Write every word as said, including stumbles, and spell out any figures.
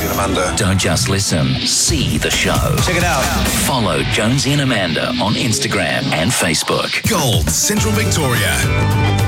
Jonesy and Amanda. Don't just listen, see the show. Check it out. Follow Jonesy and Amanda on Instagram and Facebook. Gold, Central Victoria.